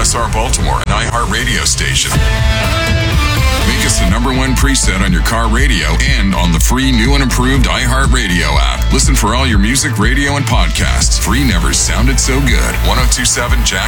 KSR Baltimore, an iHeart radio station. Make us the number one preset on your car radio and on the free new and improved iHeart Radio app. Listen for all your music, radio, and podcasts. Free never sounded so good. 102.7 Jack